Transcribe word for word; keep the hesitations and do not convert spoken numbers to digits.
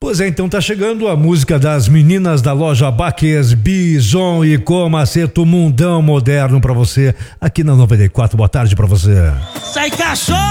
Pois é, então tá chegando a música das meninas da loja Baques, Bison e Comaceto, Mundão Moderno pra você, aqui na noventa e quatro. Boa tarde pra você. Sai cachorro!